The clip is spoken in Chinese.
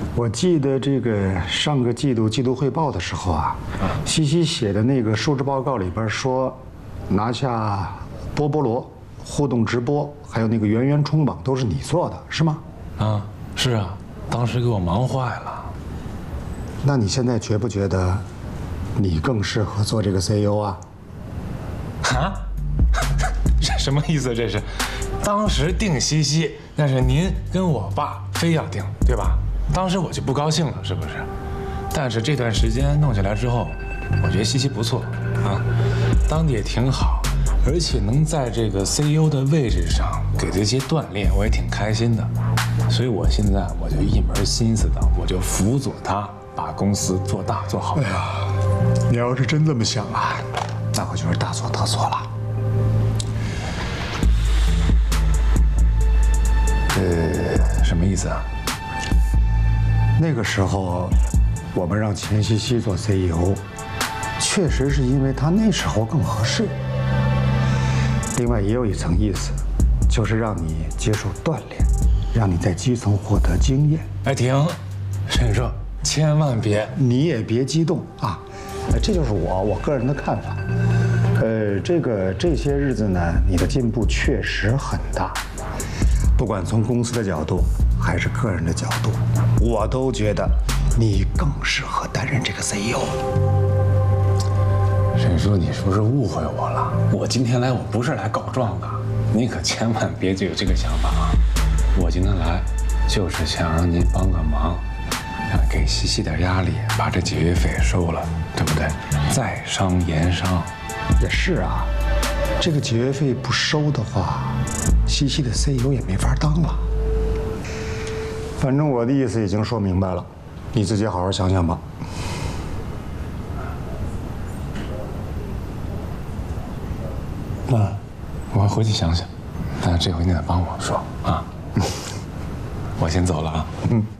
我记得这个上个季度季度汇报的时候啊，西西写的那个述职报告里边说，拿下波波罗、互动直播，还有那个圆圆冲榜都是你做的，是吗？ 啊，是啊，当时给我忙坏了。 那你现在觉不觉得，你更适合做这个 CEO 啊？ 啊？这什么意思？这是，当时定西西，那是您跟我爸非要定，对吧？当时我就不高兴了，是不是？但是这段时间弄下来之后，我觉得西西不错啊，当的也挺好，而且能在这个 CEO 的位置上给这些锻炼，我也挺开心的。所以我现在我就一门心思的，我就辅佐他把公司做大做好。 哎呀，你要是真这么想啊，那我就是大错特错了。 什么意思啊？ 那个时候，我们让钱西西做 CEO，确实是因为他那时候更合适。另外也有一层意思，就是让你接受锻炼，让你在基层获得经验。 哎，停，沈叔，千万别， 你也别激动啊，这就是我个人的看法。这些日子呢，你的进步确实很大，不管从公司的角度还是个人的角度，我都觉得你更适合担任这个 CEO。 沈叔，你是不是误会我了？我今天来，我不是来告状的，你可千万别有这个想法啊！我今天来，就是想让您帮个忙，给西西点压力，把这解约费收了，对不对？在商言商。 也是啊，这个解约费不收的话，西西的 CEO 也没法当了。反正我的意思已经说明白了，你自己好好想想吧。 那我回去想想，但这回你得帮我说啊。我先走了啊。